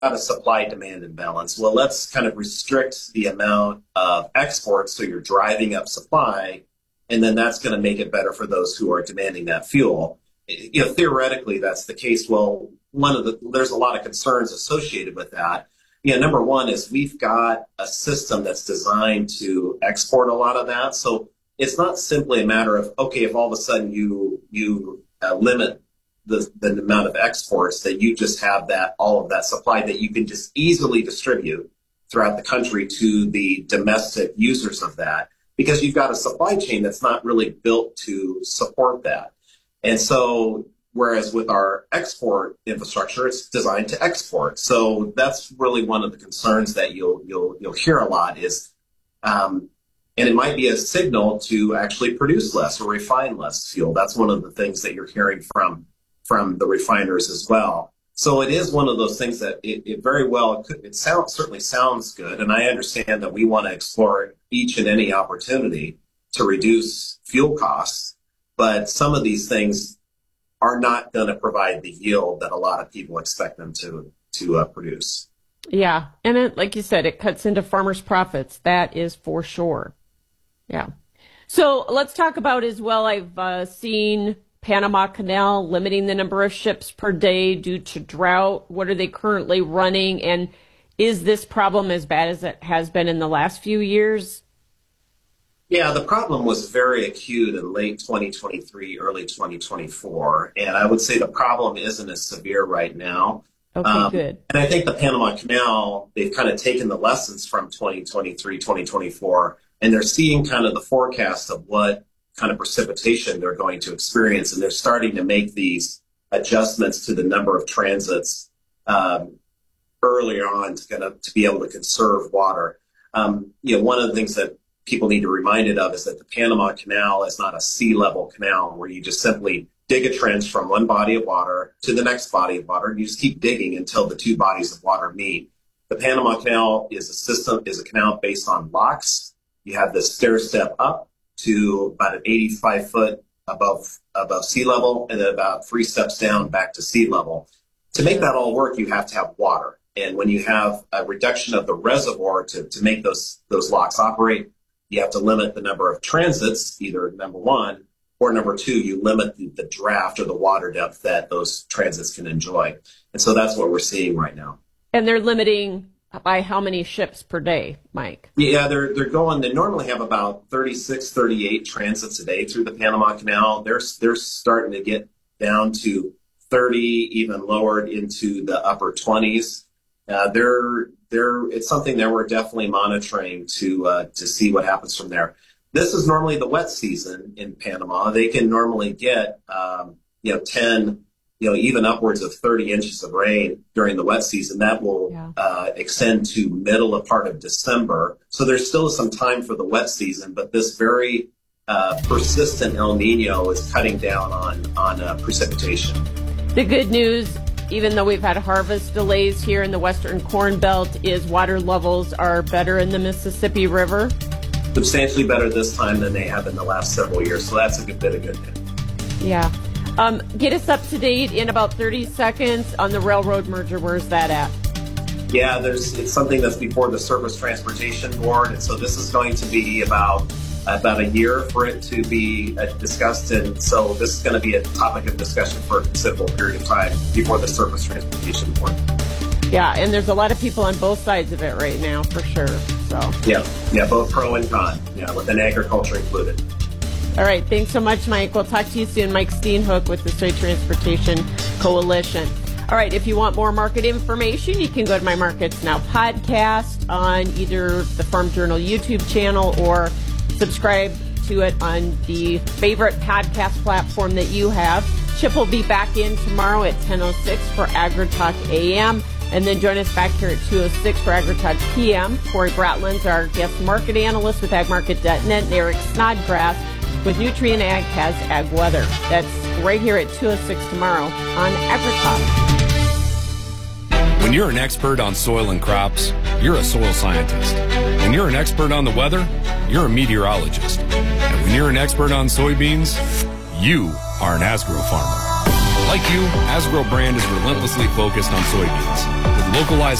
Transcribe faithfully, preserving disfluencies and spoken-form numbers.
a supply-demand imbalance. Well, let's kind of restrict the amount of exports so you're driving up supply, and then that's going to make it better for those who are demanding that fuel. You know, theoretically, that's the case. Well, one of the there's a lot of concerns associated with that. You know, number one is we've got a system that's designed to export a lot of that. So it's not simply a matter of, okay, if all of a sudden you you uh, limit the, the amount of exports, that you just have that all of that supply that you can just easily distribute throughout the country to the domestic users of that, because you've got a supply chain that's not really built to support that. And so, whereas with our export infrastructure, it's designed to export. So that's really one of the concerns that you'll you'll you'll hear a lot is, um, and it might be a signal to actually produce less or refine less fuel. That's one of the things that you're hearing from from the refiners as well. So it is one of those things that it, it very well it, could, it sounds certainly sounds good, and I understand that we want to explore each and any opportunity to reduce fuel costs. But some of these things are not going to provide the yield that a lot of people expect them to to uh, produce. Yeah, and it, like you said, it cuts into farmers' profits. That is for sure. Yeah. So let's talk about as well. I've uh, seen Panama Canal limiting the number of ships per day due to drought. What are they currently running? And is this problem as bad as it has been in the last few years? Yeah, the problem was very acute in late twenty twenty-three, early twenty twenty-four. And I would say the problem isn't as severe right now. Okay, um, good. And I think the Panama Canal, they've kind of taken the lessons from twenty twenty-three, twenty twenty-four, and they're seeing kind of the forecast of what kind of precipitation they're going to experience. And they're starting to make these adjustments to the number of transits um, earlier on to, kind of, to be able to conserve water. Um, you know, one of the things that people need to be reminded of is that the Panama Canal is not a sea level canal where you just simply dig a trench from one body of water to the next body of water, and you just keep digging until the two bodies of water meet. The Panama Canal is a system, is a canal based on locks. You have this stair step up to about an eighty-five foot above above sea level, and then about three steps down back to sea level. To make that all work, you have to have water. And when you have a reduction of the reservoir to, to make those those locks operate, you have to limit the number of transits, either number one, or number two, you limit the, the draft or the water depth that those transits can enjoy. And so that's what we're seeing right now. And they're limiting by how many ships per day, Mike? Yeah, they're they're going, they normally have about thirty-six, thirty-eight transits a day through the Panama Canal. They're, they're starting to get down to thirty, even lowered into the upper twenties. Uh, they're, they're, it's something that we're definitely monitoring to, uh, to see what happens from there. This is normally the wet season in Panama. They can normally get, um, you know, ten, you know, even upwards of thirty inches of rain during the wet season. That will, yeah. uh, extend to middle of part of December. So there's still some time for the wet season, but this very, uh, persistent El Nino is cutting down on, on, uh, precipitation. The good news, even though we've had harvest delays here in the Western Corn Belt, is water levels are better in the Mississippi River. Substantially better this time than they have in the last several years. So that's a good bit of good news. Yeah. Um, get us up to date in about thirty seconds on the railroad merger. Where's that at? Yeah, there's it's something that's before the Surface Transportation Board. And so this is going to be about about a year for it to be uh, discussed. And so this is going to be a topic of discussion for a considerable period of time before the Surface Transportation Board. Yeah, and there's a lot of people on both sides of it right now, for sure. So yeah, yeah, both pro and con, yeah, within agriculture included. All right, thanks so much, Mike. We'll talk to you soon. Mike Steenhoek with the Straight Transportation Coalition. All right, if you want more market information, you can go to my Markets Now podcast on either the Farm Journal YouTube channel or subscribe to it on the favorite podcast platform that you have. Chip will be back in tomorrow at ten oh six for AgriTalk A M. And then join us back here at two oh six for AgriTalk P M. Corey Bratland's our guest market analyst with ag market dot net, and Eric Snodgrass with Nutrien Ag has Ag Weather. That's right here at two oh six tomorrow on AgriTalk. When you're an expert on soil and crops, you're a soil scientist. When you're an expert on the weather, you're a meteorologist. And when you're an expert on soybeans, you are an Asgrow farmer. Like you, Asgrow brand is relentlessly focused on soybeans with localized